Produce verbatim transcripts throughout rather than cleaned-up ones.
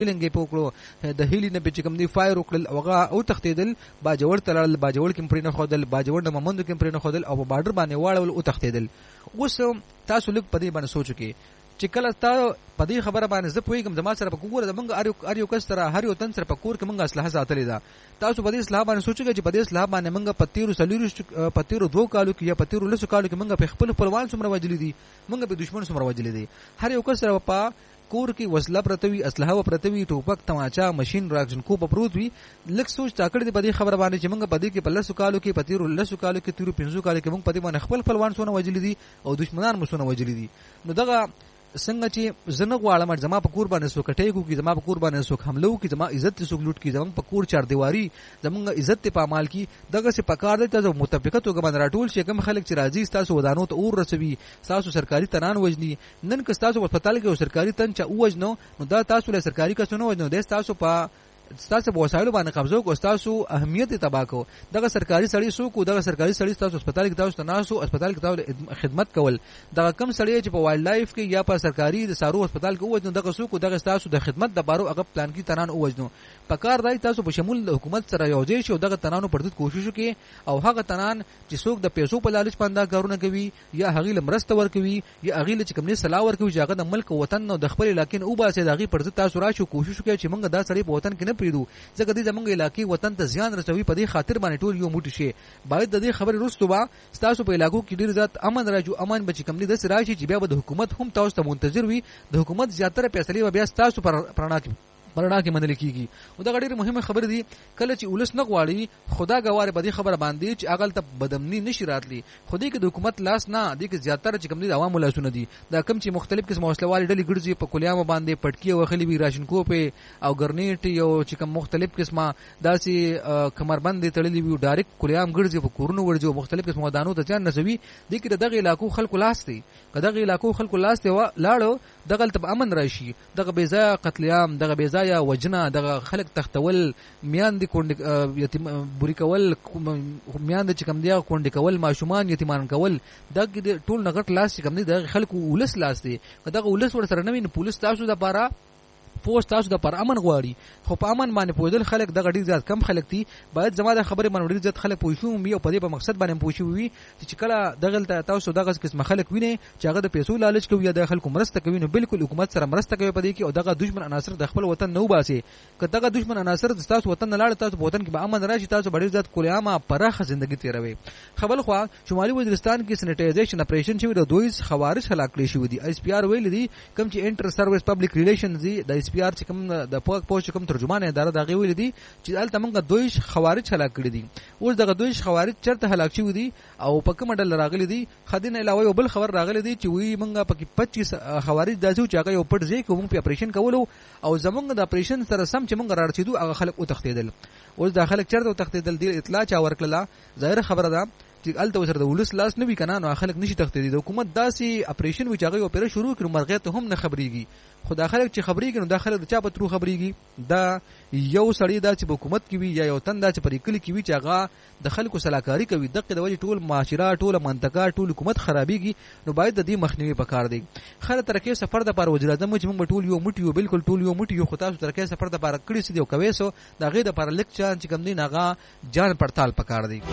لنګي پوکړو د هیلی نه چې کوم دی فایر وکړل هغه او تختیدل باجوړ تلل باجوړ کې پرې نه خودل باجوړ د ممندو کې پرې نه خودل او په بارډر باندې واړول او تختیدل. اوس تاسو لږ په دې باندې سوچ وکړئ چې کله تا په دې خبره باندې زه پوهېږم زما سره په کور د موږ هر یو کس سره هر یو تن سره په کور کې موږ اسلحه ساتلې ده. تاسو په دې اسلحه باندې سوچ وکړئ چې په دې اسلحه باندې موږ په تیرو څلورو په تیرو دوه کالو کې یا په تیرو لسو کالو کې موږ په خپل خپلوان څومره وژلي دي, موږ په دشمن څومره وژلي دي. هر یو کس سره په کور کې وسله پرته وي, اسلحه پرته وي, ټوپک تماچا ماشین راکشن کو په پروت وي. لږ سوچ تاکړ دې په دې خبره باندې چې موږ په دې کې په لسو کالو کې په تیرو لسو کالو کې تیرو پنځو کالو کې موږ په دې باندې خپل خپلوان څونه وژلي دي او دشمنان مو څونه وژلي دي. نو دغه څنګه چې زنه غواړم زما په کور باندې څوک ټیکو کی, زما په کور باندې څوک حمله وکړي, زما عزت څوک لوټ کی, زما په کور چار دیواری زمونږ عزت ته پامال کی, دغه څه پکار دی ته متفقه توګه باندې راټول شي. کوم خلک چې راځي تاسو ودانو ته اور رسوي, تاسو سرکاري تنان وجني, نن که تاسو په هسپتال کې سرکاري تن چا وجنو نو دا تاسو له سرکاري کسونو وجنو د تاسو په تاسو په وسایلو باندې قبضه کو, تاسو اهمیت تبا کو. دغه سرکاري سړی سو کو, دغه سرکاري سړی تاسو هسپتال کې تاسو تناسو هسپتال کې تاسو خدمت کول. دغه کم سړی چې په وایلډ لایف کې یا په سرکاري د سارو هسپتال کې وځنو دغه سو کو, دغه تاسو د خدمت د بارو هغه پلان کې تنان وځنو. پکار دی تاسو په شمول د حکومت سره یوځای شو دغه تنانو پردت کوشش وکړي او هغه تنان چې څوک د پیسو په لالچ باندې کارونه کوي یا هغه لمرسته ور کوي یا هغه چې کوم نه صلاح ور کوي چې هغه د ملک وطن او د خپل علاقې او باسي دغه پردت تاسو راشو کوشش وکړي چې موږ دا سړی په وطن کې نه پریدو ځکه دې زمونږ علاقې وطن ته زیان رسوي. په دې خاطر باندې ټول یو موټی شي. باید د دې خبرې وروسته با تاسو په علاقو کې ډیر زیات امن راځو, امن بچ کم نه د سراشي چې بیا به د حکومت هم تاسو ته منتظر وي. د حکومت زیاتره فیصله بیا تاسو پر پرانا کې مرنا کې منل کیږي. او دا ډېر مهمه خبره دي کله چې ولس نه غواړي خدا غواره به دې خبره باندې چې اغل ته بدمنی نشي راتلی. خودي کې د حکومت لاس نه دي کې زیاتره چې کوم دي عوامو لاسونه دي. دا کم چې مختلف قسم وسلوال ډلې ګرځي په کلیامو باندې پټکی او خلی وی راشن کو په او ګرنیټ یو چې کوم مختلف قسمه داسې کمربند تړلې وی ډایرکټ کلیام ګرځي په کورونو ورځي مختلف قسم ودانو ته ځان نسوي. دي کې دغه علاقو خلکو لاس دي, کداغه علاقو خلکو لاس دی لاړو دغه ته امن راشي. دغه بیزا قتلیام, دغه بیزا یا وجنه, دغه خلک تختول, میان دي کونډ یتیم بوري کول, میان دي چې کوم دی کونډ کول, ماشومان یتیمان کول, دغه ټول نغټ لاس چې کوم دی دغه خلکو ولس لاس دی. دغه ولس ور سره نه وین پولیس تاسو د پاره فوج تاسو د پر امن غواړي خو په امن باندې پوهدل خلک دغه ډیر زیات کم خلک دي. باید زما د خبرې باندې ډیر زیات خلک پوښوم یو په دې په مقصد باندې پوښوي چې کله دغه تاسو دغه قسم خلک ویني چې هغه د پیسو لالچ کوي یا د خلکو مرسته کوي نو بالکل حکومت سره مرسته کوي په دې کې او دغه دشمن عناصر د خپل وطن نو باسي. که دغه دشمن عناصر د تاسو وطن نه لاړ تاسو په وطن کې به امن راشي, تاسو ډیر زیات کلیامه پراخه ژوندۍ تیروي. خبر خو شمالي وزیرستان کې سینیټایزیشن اپریشن شوی د دوی خوارج هلاک کړي شوی دي. ایس پی آر ویل دي کوم چې انټر سرویس پبلک ریلیشنز دي د ایس پی آر چې کوم د پوک پوش کوم ترجمان اداره دغه ویل دي چې الته موږ دوی خوارج هلاک کړي دي. اوس دغه دوی خوارج چرته هلاک شوی دي او په کوم ډول راغلي دي. خدین علاوه یو بل خبر راغلی دي چې وی موږ په پچیس خوارج داسو چې هغه یو پټ ځای کوم په اپریشن کولو او زمونږ د اپریشن سره سم چې موږ راړچېدو هغه خلک او تختیدل. اوس د خلک چرته او تختیدل دی اطلاع چا ورکړه ظاهر خبره ده چې الته وسره د ولس لاس نه وی کنه نو خلک نشي تختیدي. د حکومت داسي اپریشن وی چې هغه اپریشن شروع کړو مرغه ته هم نه خبريږي. خدا خلک چې خبريږي نو د خلک د چا په ترو خبريږي. دا یو سړی دا چې حکومت کې وی یا یو تن دا چې پرې کلی کې وی چې هغه د خلکو سلاکاری کوي دغه د وجه ټول معاشره ټول منطقه ټول حکومت خرابيږي. نو باید د دې مخنیوي پکار دی. خره ترکه سفر د پر وزیر اعظم چې موږ ټول یو مټیو بالکل ټول یو مټیو خو تاسو ترکه سفر د پر کړی سي دی او کوي سو دا غي د پر لیکچر چې کوم دی ناغه جان پړتال پکار دی.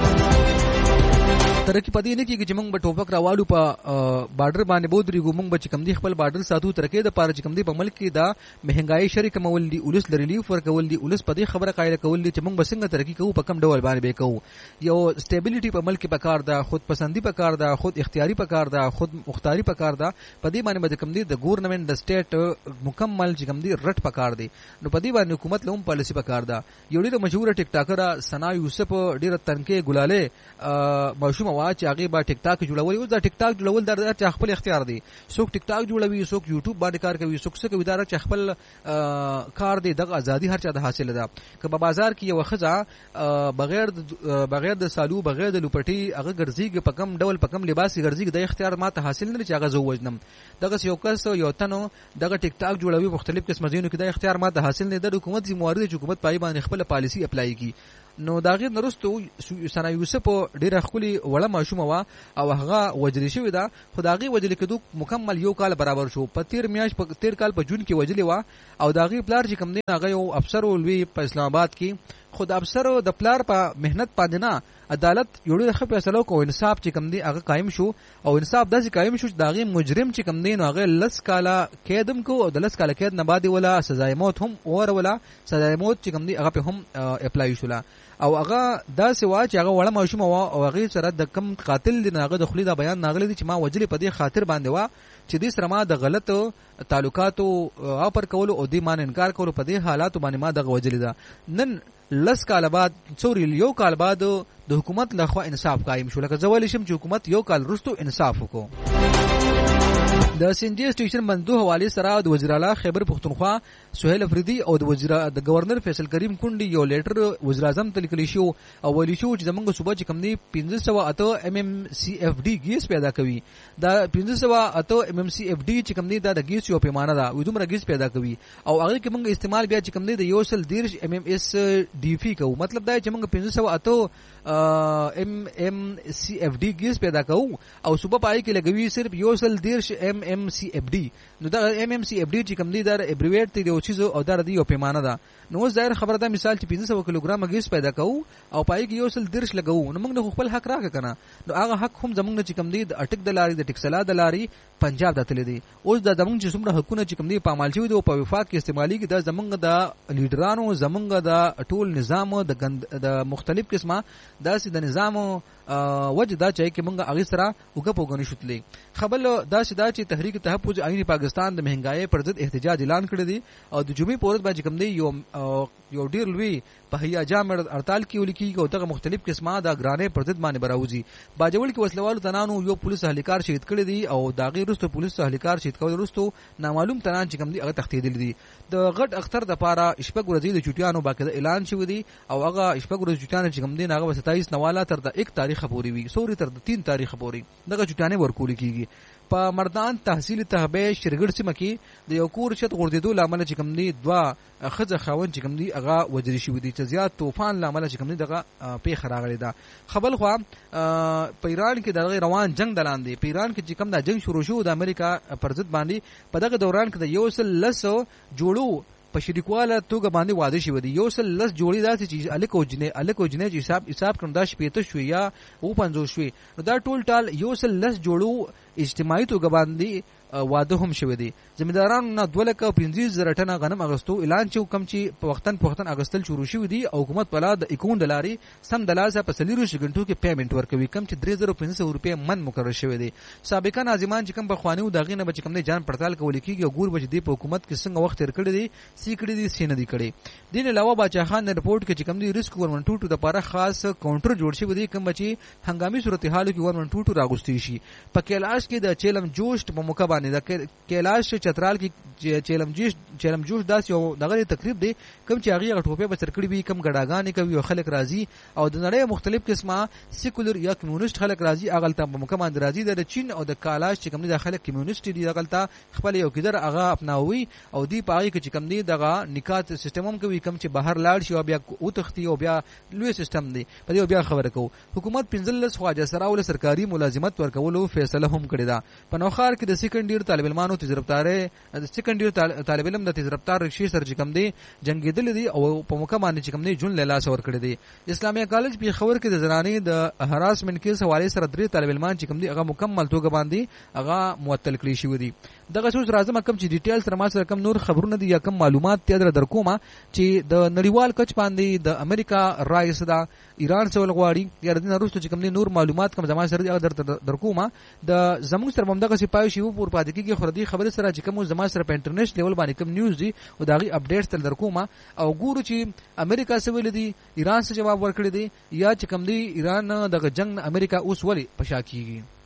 ترکی پدې نه کېږي چې موږ به ټوپک راوالو په بارډر باندې بودريګو موږ به چې کوم دی خپل بارډر ساتو ترکه د پاره چې کوم دی په ملک کې دا مهنګای شریک مول دی ولس ریلیف ورکول دی ولس په دې خبره قاعده کول دي چې موږ به څنګه ترقی کوو په کم ډول باندې به کوو. یو سټیبلیټي په ملک کې پکار ده, خود پسندي پکار ده, خود اختیاري پکار ده, خود مختاري پکار ده. په دې باندې به کوم دی د ګورنمنت د سټیټ مکمل چې کوم دی رټ پکار دی. نو په دې باندې حکومت لوم پالیسی پکار ده. یو ډېر مشهور ټیک ټاکر سنا یوسف ډېر تنکه ګلاله ماشوم وا چې هغه با ټیک ټاک جوړول او دا ټیک ټاک جوړول د خپل اختیار دی. څوک ټیک ټاک جوړوي, څوک یوټیوب باندې کار کوي, څوک څه کوي, دا چې خپل کار دی دغه ازادي هر چا د حاصل ده. که په بازار کې یو خزه بغیر بغیر د سالو بغیر د لوپټي هغه ګرځي په کم ډول په کم لباس ګرځي د اختیار ماته حاصل نه چې هغه زو وجنم. دغه یو کس یو تنو دغه ټیک ټاک جوړوي مختلف قسم زینو کې د اختیار ماته حاصل نه د حکومت ذمہ واري د حکومت پای باندې خپل پالیسی اپلای کی. نو داغه نرستو سنا یوسف ډیره خولي وړه ماشومه وا او هغه وجلی شوی دا خدایي وجلی کدو مکمل یو کال برابر شو په تیر میاش په تیر کال په جون کې وجلی وا او داغه پلار چې کم دی هغه یو افسر ولوي په اسلام آباد کې خود افسر د پلار په مهنت باندې نه عدالت یوړي خو فیصله کو انصاف چې کم دی هغه قائم شو او انصاف داسې قائم شو چې داغه مجرم چې کم دی نو هغه لس کاله کېدم کو او د لس کاله کېد نه بعد ولا سزا موت هم اور ولا سزا موت چې کم دی هغه په هم اپلای شولا او هغه داسې وا چې هغه وړه ماشومه وا او هغه سره د کم قاتل دی هغه د خلی دا بیان ناغلی دی چې ما وجلی په دې خاطر باندې وا چې دې سره ما د غلط تعلقاتو او پر کولو او دې مان انکار کولو په دې حالاتو باندې ما د وجلی دا نن لس کال بعد څوري یو کال بعد د حکومت لخوا انصاف قائم شو لکه زوال شم چې حکومت یو کال رستو انصاف وکړو د سندي سټیشن بندو حواله سره د وزیر اعلی خیبر پختونخوا سہیل افریدی او د وزیر د گورنر فیصل کریم کونډي یو لیټر وزیر اعظم ته لیکلی شو او ویلی شو چې زمونږ صوبه چې کم دی پنځه سوه اته ام ام سی اف ډي ګیس پیدا کوي دا پنځه سوه اته ام ام سی اف ډي چې کم دی دا د ګیس یو پیمانه ده وې دومره ګیس پیدا کوي او هغه کې موږ استعمال بیا چې کم دی د یو سل دیرش ام ام اس ډي فی کوو مطلب دا چې موږ پنځه سوه اته ام ام سی اف ډي ګیس پیدا کوو او صوبه پای کې لګوي صرف یو سل دیرش ام ام سی اف ډي نو دا ام ام سی اف ډي چې کم دی دا ابریویټ دی او چیز او دا دی یو پیمانه ده نو ظاهر خبره ده مثال چې پنځه سوه کیلوګرام ګیس پیدا کوو او پای کې یو سل دیرش لګوو نو موږ نه خپل حق راکړه کنه نو هغه حق هم زمونږ چې کم دی د اٹک د لاري د ټکسلا د لاري پنجاب د تل دی اوس د زمونږ چې څومره حقونه چې کم دی په عمل شوی دی او په وفاق کې استعمالي کې د زمونږ د لیډرانو زمونږ د ټول نظام د د مختلف قسمه داسې د نظام وجه دا چې کې مونږ هغه سره وګ په غونې شتلې خبر دا چې دا چې تحریک تحفظ عینی پاکستان د مهنګای پر ضد احتجاج اعلان کړی دی او د جمعې پورز باندې کوم دی یو یو ډیر لوی په هيا جامع هړتال کې ولیکي او دغه مختلف قسمه د ګرانې پر ضد باندې براوځي باجوړ کې وسلوالو تنانو یو پولیس اهلکار شهید کړی دی او داغي رستو پولیس اهلکار شهید کول رستو نامعلوم تنان چې کوم دی هغه تختیدل دي د غټ اختر د پاره شپږ ورځې د چټیانو باقاعده اعلان شوی دی او هغه شپږ ورځې چټیانو چې کوم دی هغه ستایس نواله تر د یک تاریخ پورې وي سوري تر د تین تاریخ پورې دغه چټیانه ورکول کیږي په مردان تحصیل تهبه شرګړ سیمه کې د یو کور شت غوردیدو لامل چې کوم دی دوا خزه خاون چې کوم دی هغه وجری شوی دی چې زیات طوفان لامل چې کوم دی دغه پیښ راغلی دا خبر خو په ایران کې دغه روان جنگ دلان دی په ایران کې چې کوم دا جنگ شروع شو د امریکا پر ضد باندې په دغه دوران کې د یو سل لسو جوړو په شریکواله توګه باندې واده شوی دی یو سل لس جوړی داسې چې الکو جنې الکو جنې حساب حساب کړم دا شپېته شوی یا او پنځوس شوی نو دا ټول ټال یو سل لس جوړو اجتماعي توګه باندې واده هم شوی دی زمیندارانو نه دوه لکه پنځه زره ټنه غنم اغستو اعلان چې کم چې په وختن په وختن اغستل شروع شوی دی او حکومت بلا د اکون دلاري سم دلاسه په سلیرو شګنټو کې پیمنٹ ورکوي کم چې درې زره پنځه سوه روپیا من مقرر شوی دی سابقا ناظمان چې کم په خوانیو دغه نه بچ کم نه جان پړتال کول کیږي او ګور بچ دی په حکومت کې څنګه وخت تیر کړی دی سیکړی دی سینه دی کړی دین علاوه باچا خان رپورت کې چې کم دی ریسک ورمن ټو ټو د لپاره خاص کاونټر جوړ شوی دی کم بچي هنګامي صورتحالو کې ورمن ټو ټو راغوستي شي په کیلاش کې د چیلم جوش په موقع باندې د کیلاش چترال کې چیلم جوش چیلم جوش داس یو دغه تقریب دی کم چې هغه ټوپه بسر کړی وي کم ګډاګانې کوي او خلک راضي او د نړۍ مختلف قسمه سیکولر یا کمیونست خلک راضي اغل ته په موقع باندې راضي د چین او د کالاش چې کم دی د خلک کمیونست دي اغل ته خپل یو کډر هغه اپناوي او دی پای کې چې کم دی دغه نکات سیستم هم کوي کم چې بهر لاړ شي او بیا او تختی او بیا لوی سیستم دی په دې بیا خبره کو حکومت پنځلس خواجه سره ول سرکاري ملازمت ورکولو فیصله هم کړی دا په نوخار کې د سیکنډ ایئر طالب علمانو تجربتاره د سیکنډ ایئر طالب علم د تجربتار رشي سر چې کم دی جنگیدل دي او په موقع باندې چې کم دی جون لیلا سور کړی دی اسلامي کالج په خبر کې د زنانې د هراسمنت کیس حواله سره درې طالب علمان چې کم دی هغه مکمل توګه باندې هغه معطل کړی شوی دی دغه څه راځم کم چې ډیټیل سره ما سره کم نور خبرونه دي یا کم معلومات تیار درکوما چې د نړیوال کچ باندې د امریکا رئیس دا ایران سره غواړي یا د نورستو چې کم دی نور معلومات کم زما سره در درکوما د زموږ سره ممدغه سپای شی پور پاتې کیږي خردي خبره سره چې کوم زما سره په انټرنیټ لیول باندې کوم نیوز دي او داغي اپډیټس تل درکوما او ګورو چې امریکا سره ویل دي ایران سره جواب ورکړي دي یا چې کوم دی ایران دغه جنگ امریکا اوس ولی پشا کیږي